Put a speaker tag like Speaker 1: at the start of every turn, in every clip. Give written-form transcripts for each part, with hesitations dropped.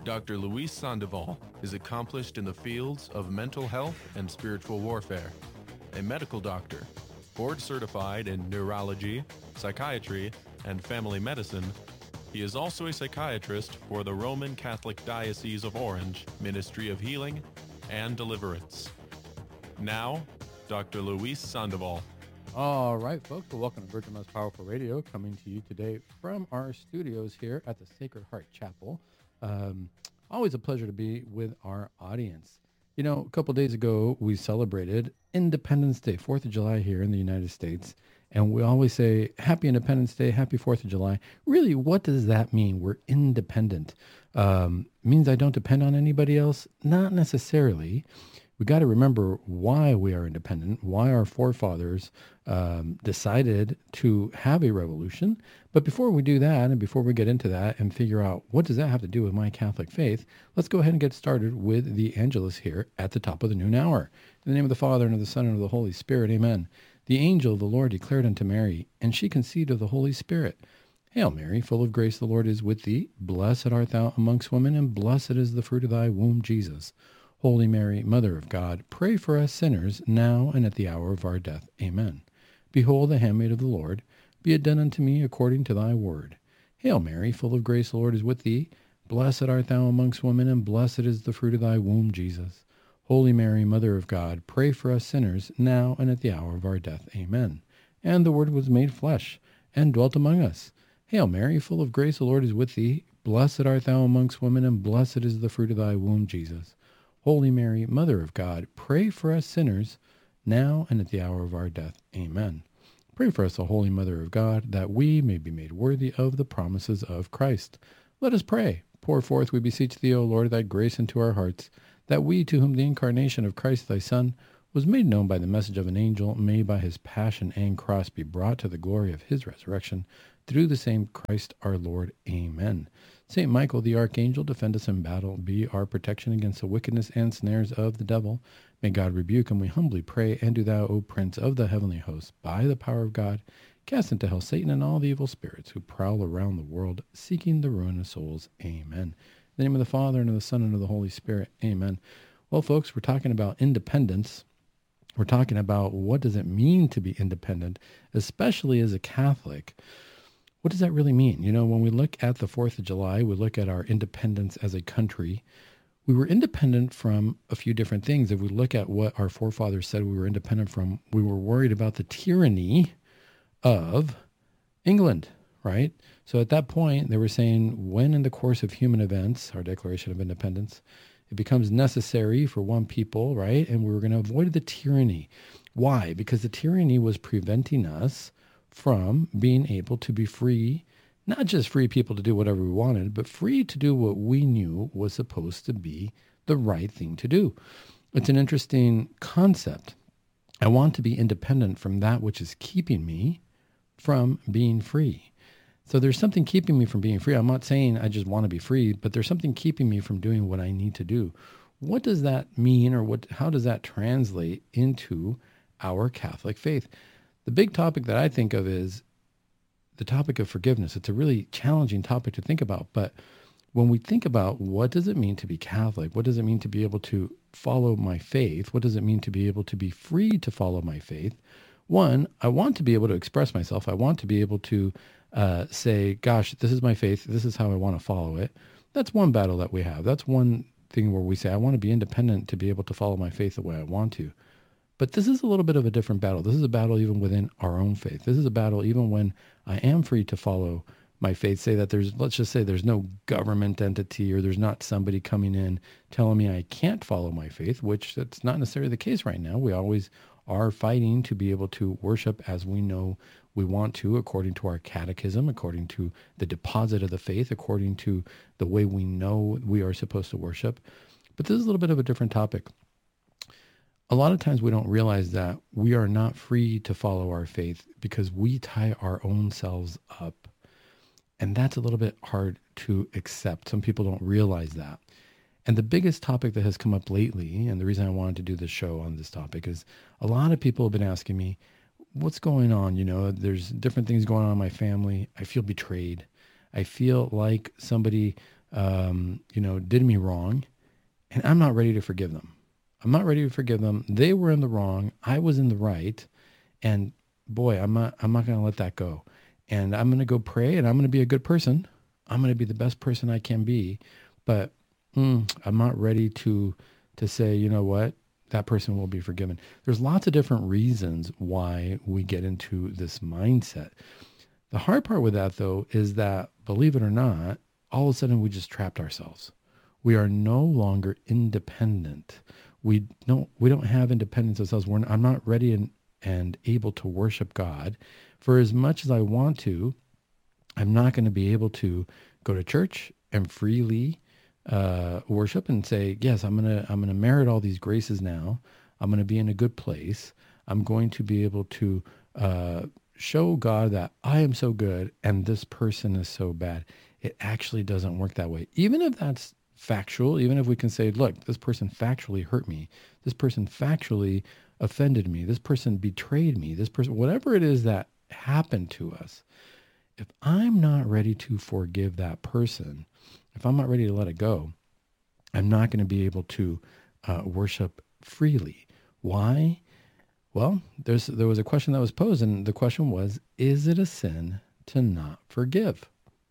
Speaker 1: Dr. Luis Sandoval is accomplished in the fields of mental health and spiritual warfare. A medical doctor, board certified in neurology, psychiatry, and family medicine, he is also a psychiatrist for the Roman Catholic Diocese of Orange Ministry of Healing and Deliverance. Now, Dr. Luis Sandoval.
Speaker 2: All right, folks, well, welcome to Virgin Most Powerful Radio, coming to you today from our studios here at the Sacred Heart Chapel. Always a pleasure to be with our audience. You know, a couple days ago, we celebrated Independence Day, 4th of July here in the United States. And we always say, Happy Independence Day, Happy 4th of July. Really, what does that mean? We're independent. Means I don't depend on anybody else? Not necessarily. We got to remember why we are independent, why our forefathers decided to have a revolution. But before we do that, and before we get into that and figure out what does that have to do with my Catholic faith, let's go ahead and get started with the Angelus here at the top of the noon hour. In the name of the Father, and of the Son, and of the Holy Spirit, amen. The angel of the Lord declared unto Mary, and she conceived of the Holy Spirit. Hail Mary, full of grace, the Lord is with thee. Blessed art thou amongst women, and blessed is the fruit of thy womb, Jesus. Holy Mary, Mother of God, pray for us sinners, now and at the hour of our death. Amen. Behold, the handmaid of the Lord, be it done unto me according to thy word. Hail Mary, full of grace, the Lord is with thee. Blessed art thou amongst women, and blessed is the fruit of thy womb, Jesus. Holy Mary, Mother of God, pray for us sinners, now and at the hour of our death. Amen. And the Word was made flesh, and dwelt among us. Hail Mary, full of grace, the Lord is with thee. Blessed art thou amongst women, and blessed is the fruit of thy womb, Jesus. Holy Mary, Mother of God, pray for us sinners, now and at the hour of our death. Amen. Pray for us, O Holy Mother of God, that we may be made worthy of the promises of Christ. Let us pray. Pour forth, we beseech thee, O Lord, thy grace into our hearts, that we, to whom the incarnation of Christ thy Son was made known by the message of an angel, may by his passion and cross be brought to the glory of his resurrection, through the same Christ our Lord. Amen. Saint Michael the Archangel, defend us in battle, be our protection against the wickedness and snares of the devil. May God rebuke him, we humbly pray, and do thou, O Prince of the heavenly host, by the power of God, cast into hell Satan and all the evil spirits who prowl around the world, seeking the ruin of souls. Amen. In the name of the Father, and of the Son, and of the Holy Spirit. Amen. Well, folks, we're talking about independence. We're talking about what does it mean to be independent, especially as a Catholic. What does that really mean? You know, when we look at the 4th of July, we look at our independence as a country. We were independent from a few different things. If we look at what our forefathers said we were independent from, we were worried about the tyranny of England, right? So at that point, they were saying when in the course of human events, our Declaration of Independence, it becomes necessary for one people, right? And we were going to avoid the tyranny. Why? Because the tyranny was preventing us from being able to be free, not just free people to do whatever we wanted, but free to do what we knew was supposed to be the right thing to do. It's an interesting concept. I want to be independent from that which is keeping me from being free. So there's something keeping me from being free. I'm not saying I just want to be free, but there's something keeping me from doing what I need to do. What does that mean, or how does that translate into our Catholic faith? The big topic that I think of is the topic of forgiveness. It's a really challenging topic to think about, but when we think about what does it mean to be Catholic, what does it mean to be able to follow my faith, what does it mean to be able to be free to follow my faith? One, I want to be able to express myself. I want to be able to say, gosh, this is my faith. This is how I want to follow it. That's one battle that we have. That's one thing where we say, I want to be independent to be able to follow my faith the way I want to. But this is a little bit of a different battle. This is a battle even within our own faith. This is a battle even when I am free to follow my faith. Say that let's just say there's no government entity, or there's not somebody coming in telling me I can't follow my faith, which that's not necessarily the case right now. We always are fighting to be able to worship as we know we want to, according to our catechism, according to the deposit of the faith, according to the way we know we are supposed to worship. But this is a little bit of a different topic. A lot of times we don't realize that we are not free to follow our faith because we tie our own selves up. And that's a little bit hard to accept. Some people don't realize that. And the biggest topic that has come up lately, and the reason I wanted to do this show on this topic, is a lot of people have been asking me, what's going on? You know, there's different things going on in my family. I feel betrayed. I feel like somebody did me wrong, and I'm not ready to forgive them. I'm not ready to forgive them. They were in the wrong. I was in the right. And boy, I'm not going to let that go. And I'm going to go pray, and I'm going to be a good person. I'm going to be the best person I can be. But I'm not ready to say, you know what, that person will be forgiven. There's lots of different reasons why we get into this mindset. The hard part with that, though, is that, believe it or not, all of a sudden we just trapped ourselves. We are no longer independent. We don't have independence ourselves. I'm not ready and able to worship God. For as much as I want to, I'm not going to be able to go to church and freely worship and say, yes, I'm gonna merit all these graces now. I'm going to be in a good place. I'm going to be able to show God that I am so good and this person is so bad. It actually doesn't work that way. Even if that's factual, even if we can say, look, this person factually hurt me, this person factually offended me, this person betrayed me, this person, whatever it is that happened to us, if I'm not ready to forgive that person, if I'm not ready to let it go, I'm not going to be able to worship freely. Why? Well, there was a question that was posed, and the question was, is it a sin to not forgive?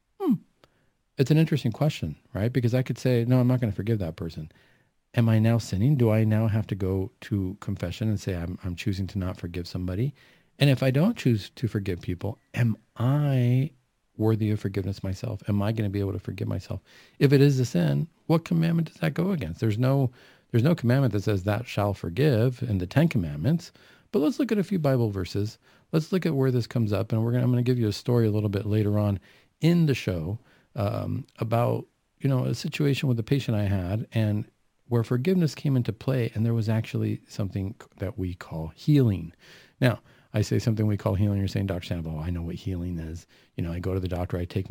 Speaker 2: It's an interesting question, right? Because I could say, no, I'm not going to forgive that person. Am I now sinning? Do I now have to go to confession and say I'm choosing to not forgive somebody? And if I don't choose to forgive people, am I worthy of forgiveness myself? Am I going to be able to forgive myself? If it is a sin, what commandment does that go against? There's no commandment that says thou shalt forgive in the 10 Commandments. But let's look at a few Bible verses. Let's look at where this comes up, and I'm going to give you a story a little bit later on in the show about a situation with a patient I had, and where forgiveness came into play, and there was actually something that we call healing. Now, I say something we call healing. You're saying, Dr. Sandoval, I know what healing is. I go to the doctor, I take